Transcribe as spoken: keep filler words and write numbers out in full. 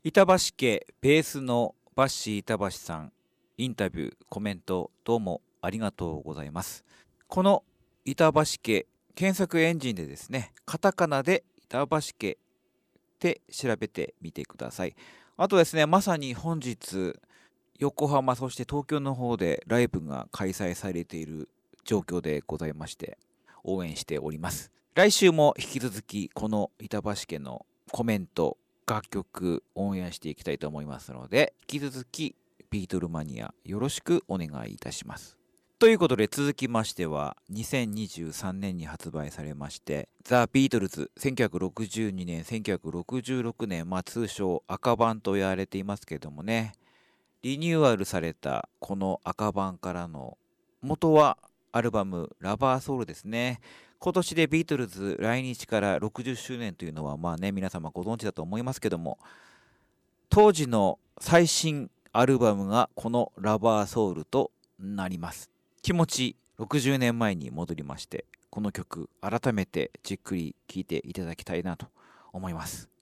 板橋家ベースのバッシー板橋さん、インタビュー、コメント、どうもありがとうございます。この板橋家、検索エンジンでですね、カタカナで板橋家って調べてみてください。あとですね、まさに本日、横浜、そして東京の方でライブが開催されている状況でございまして、応援しております。来週も引き続き、この板橋家のコメント、楽曲、オンエアしていきたいと思いますので、引き続き、ビートルマニア、よろしくお願いいたします。ということで続きましては、にせんにじゅうさんねんに発売されまして、ザ・ビートルズ、せんきゅうひゃくろくじゅうにねん、せんきゅうひゃくろくじゅうろくねん、まあ通称赤版と言われていますけれどもね、リニューアルされたこの赤版からの、元はアルバムラバーソウルですね。今年でビートルズ来日からろくじゅっしゅうねんというのはまあね、皆様ご存知だと思いますけども、当時の最新アルバムがこのラバーソウルとなります。気持ちろくじゅうねんまえに戻りまして、この曲改めてじっくり聴いていただきたいなと思います。